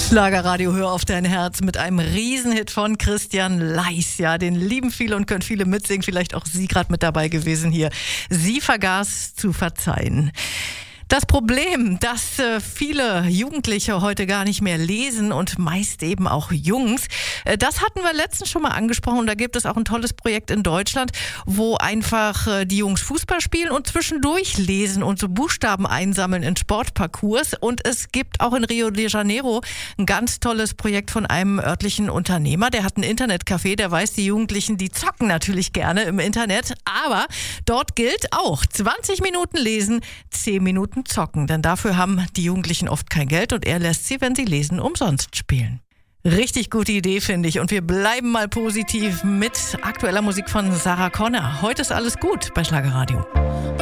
Schlagerradio, hör auf dein Herz mit einem Riesenhit von Christian Leis. Ja, den lieben viele und können viele mitsingen. Vielleicht auch Sie gerade mit dabei gewesen hier. Sie vergaß zu verzeihen. Das Problem, dass viele Jugendliche heute gar nicht mehr lesen und meist eben auch Jungs, das hatten wir letztens schon mal angesprochen und da gibt es auch ein tolles Projekt in Deutschland, wo einfach die Jungs Fußball spielen und zwischendurch lesen und so Buchstaben einsammeln in Sportparcours. Und es gibt auch in Rio de Janeiro ein ganz tolles Projekt von einem örtlichen Unternehmer, der hat ein Internetcafé, der weiß, die Jugendlichen, die zocken natürlich gerne im Internet, aber dort gilt auch 20 Minuten lesen, 10 Minuten zocken, denn dafür haben die Jugendlichen oft kein Geld und er lässt sie, wenn sie lesen, umsonst spielen. Richtig gute Idee, finde ich. Und wir bleiben mal positiv mit aktueller Musik von Sarah Connor. Heute ist alles gut bei Schlagerradio.